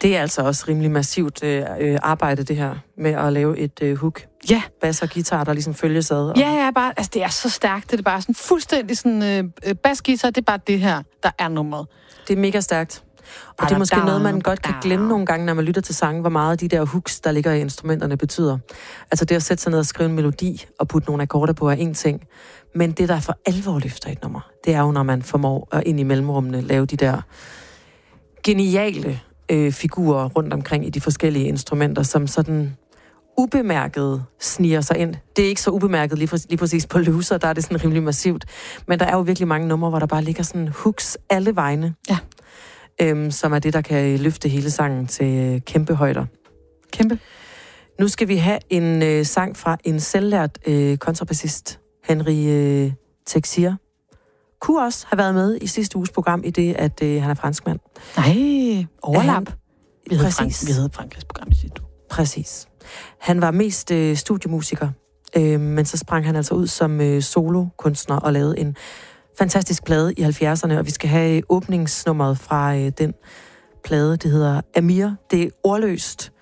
Det er altså også rimelig massivt arbejde, det her, med at lave et hook. Ja. Bass og guitar, der ligesom følges ad. Og... Ja, bare, altså det er så stærkt. Det er bare sådan fuldstændig sådan, bassguitar, det er bare det her, der er nummeret. Det er mega stærkt. Og det er måske noget, man godt kan glemme nogle gange, når man lytter til sange, hvor meget de der hooks, der ligger i instrumenterne, betyder. Altså det at sætte sig ned og skrive en melodi og putte nogle akkorder på er en ting. Men det, der for alvor løfter et nummer, det er jo, når man formår at ind i mellemrummene lave de der geniale figurer rundt omkring i de forskellige instrumenter, som sådan ubemærket sniger sig ind. Det er ikke så ubemærket lige præcis på Loser, der er det sådan rimelig massivt. Men der er jo virkelig mange numre, hvor der bare ligger sådan hooks alle vegne. Ja. Som er det, der kan løfte hele sangen til kæmpe højder. Kæmpe. Nu skal vi have en sang fra en selvlært kontrabassist, Henry Texier. Kunne også have været med i sidste uges program, i det, at han er franskmand. Nej, overlap. Vi havde Frankrigs program i sidste uge. Præcis. Han var mest studiemusiker, men så sprang han altså ud som solokunstner og lavede en fantastisk plade i 70'erne, og vi skal have åbningsnummeret fra den plade, det hedder Amir. Det er ordløst.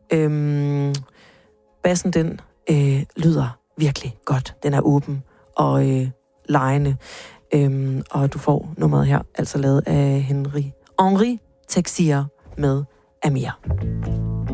Bassen, den lyder virkelig godt. Den er åben og lejende. Og du får nummeret her, altså lavet af Henry Texier med Amir.